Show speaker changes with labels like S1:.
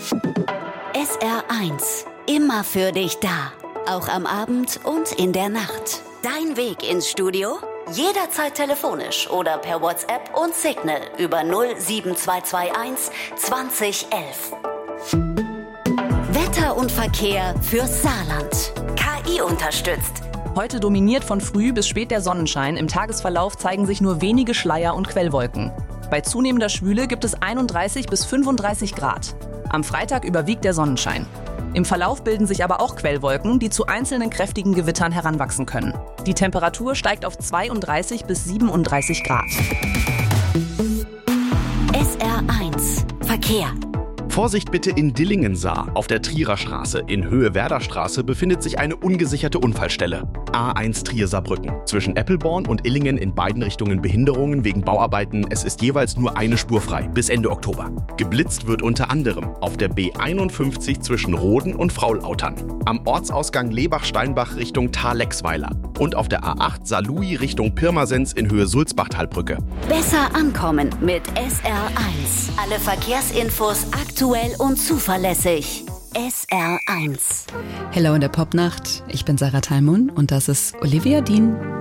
S1: SR1, immer für dich da. Auch am Abend und in der Nacht. Dein Weg ins Studio? Jederzeit telefonisch oder per WhatsApp und Signal über 07221 2011. Wetter und Verkehr fürs Saarland. KI unterstützt.
S2: Heute dominiert von früh bis spät der Sonnenschein. Im Tagesverlauf zeigen sich nur wenige Schleier und Quellwolken. Bei zunehmender Schwüle gibt es 31 bis 35 Grad. Am Freitag überwiegt der Sonnenschein. Im Verlauf bilden sich aber auch Quellwolken, die zu einzelnen kräftigen Gewittern heranwachsen können. Die Temperatur steigt auf 32 bis 37 Grad.
S1: SR1 Verkehr.
S3: Vorsicht bitte in Dillingen-Saar. Auf der Trierer Straße in Höhe Werderstraße befindet sich eine ungesicherte Unfallstelle. A1 Trier-Saarbrücken. Zwischen Eppelborn und Illingen in beiden Richtungen Behinderungen wegen Bauarbeiten. Es ist jeweils nur eine Spur frei bis Ende Oktober. Geblitzt wird unter anderem auf der B51 zwischen Roden und Fraulautern. Am Ortsausgang Lebach-Steinbach Richtung Thalexweiler. Und auf der A8 Saarlouis Richtung Pirmasens in Höhe Sulzbach-Talbrücke.
S1: Besser ankommen mit SR1. Alle Verkehrsinfos aktuell und zuverlässig. SR1.
S4: Hello in der Popnacht. Ich bin Sarah Thalmund und das ist Olivia Dean.